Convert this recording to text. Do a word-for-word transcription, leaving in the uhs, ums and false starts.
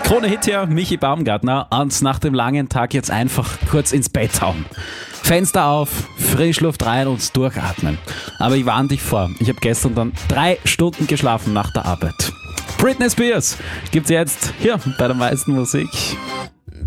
Krone-Hit hier, Michi Baumgartner, und nach dem langen Tag jetzt einfach kurz ins Bett hauen. Fenster auf, Frischluft rein und durchatmen. Aber ich warne dich vor, ich habe gestern dann drei Stunden geschlafen nach der Arbeit. Britney Spears gibt's jetzt hier bei der meisten Musik.